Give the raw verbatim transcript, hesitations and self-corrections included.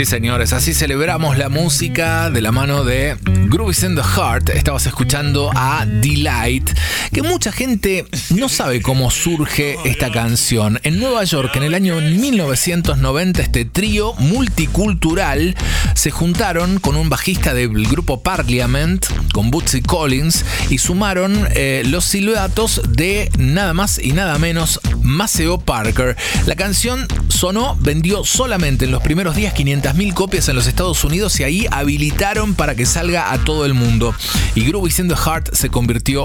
Sí, señores, así celebramos la música de la mano de Grooves in the Heart. Estabas escuchando a Delight, que mucha gente no sabe cómo surge esta canción. En Nueva York, en el año mil novecientos noventa, este trío multicultural se juntaron con un bajista del grupo Parliament, con Bootsy Collins, y sumaron eh, los silbatos de nada más y nada menos Maceo Parker. La canción sonó, vendió solamente en los primeros días quinientas mil copias en los Estados Unidos y ahí habilitaron para que salga a todo el mundo. Y Grooves in the Heart se convirtió